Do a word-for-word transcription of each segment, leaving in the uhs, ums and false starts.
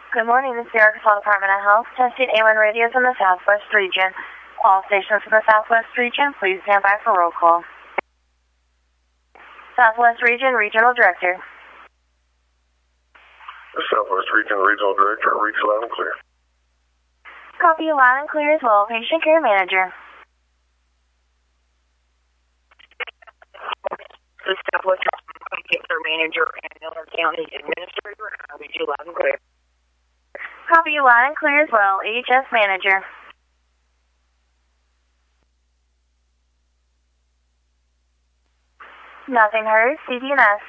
Good morning, this is the Arkansas Department of Health, testing A one radios in the Southwest region. All stations in the Southwest region, please stand by for roll call. Southwest region, Regional Director. The Southwest region, Regional Director, reach loud and clear. Copy you loud and clear as well, Patient Care Manager. The Southwest Patient Care Manager and Miller County Administrator, I read you loud and clear. Copy you loud and clear as well, H S Manager. Nothing heard, C D N S.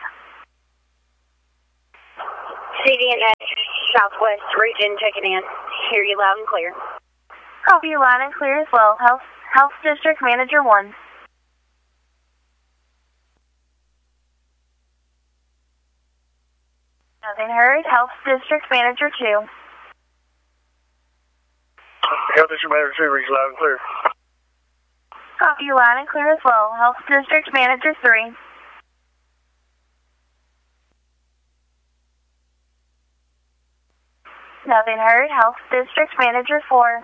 C D N S, Southwest Region, checking in. Hear you loud and clear. Copy you loud and clear as well, Health, Health District Manager one. Nothing heard, Health District Manager two. Health District Manager two, reach loud and clear. Copy you loud and clear as well, Health District Manager three. Nothing heard, Health District Manager four.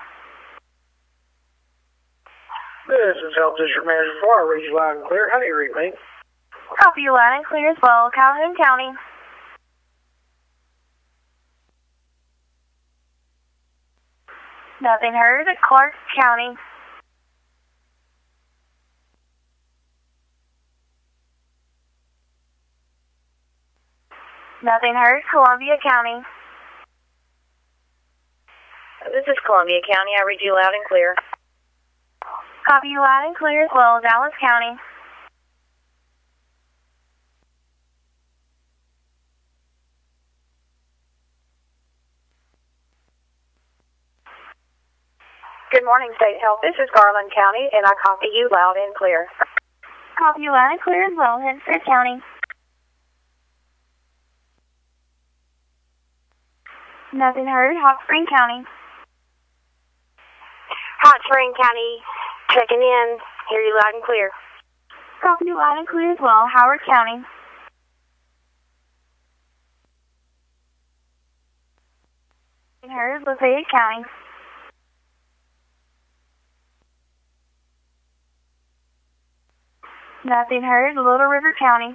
This is Health District Manager four, I read you loud and clear. How do you read me? Copy you loud and clear as well, Calhoun County. Nothing heard, Clark County. Nothing heard, Columbia County. This is Columbia County, I read you loud and clear. Copy you loud and clear as well, Dallas County. Good morning, State Health. This is Garland County, and I copy you loud and clear. Copy you loud and clear as well, Hempstead County. Nothing heard, Hot Spring County. Hot Spring County, checking in. Hear you loud and clear. Copy you loud and clear as well, Howard County. Nothing heard, Lafayette County. Nothing heard, Little River County.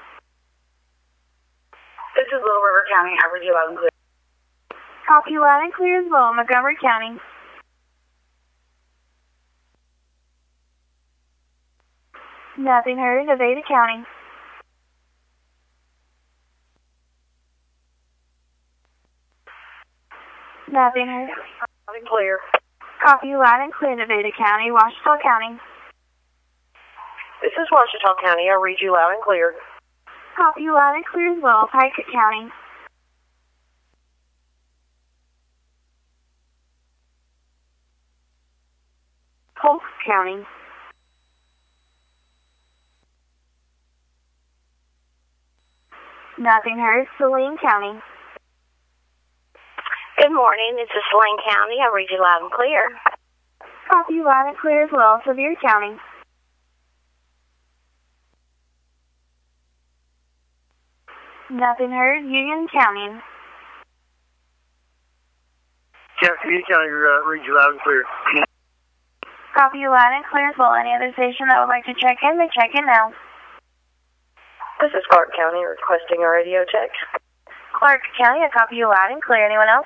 This is Little River County, I read you loud and clear. Copy you loud and clear as well, Montgomery County. Nothing heard, Nevada County. Nothing heard. Loud and clear. Copy you loud and clear, Nevada County, Washita County. This is Washita County, I read you loud and clear. Copy you loud and clear as well, Pickett County. Polk County. Nothing heard, Saline County. Good morning, this is Saline County, I read you loud and clear. Copy you loud and clear as well, Sevier County. Nothing heard, Union County. Yeah, Union County, uh, reach loud and clear. Copy you loud and clear as well. Any other station that would like to check in, may check in now. This is Clark County, requesting a radio check. Clark County, I copy you loud and clear. Anyone else?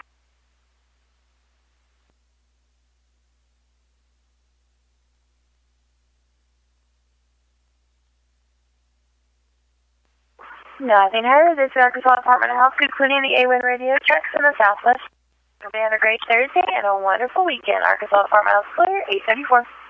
Nothing heard. This is the Arkansas Department of Health, concluding the A one radio checks in the Southwest. Have a great Thursday and a wonderful weekend. Arkansas Department of Health, clear, eight seventy-four.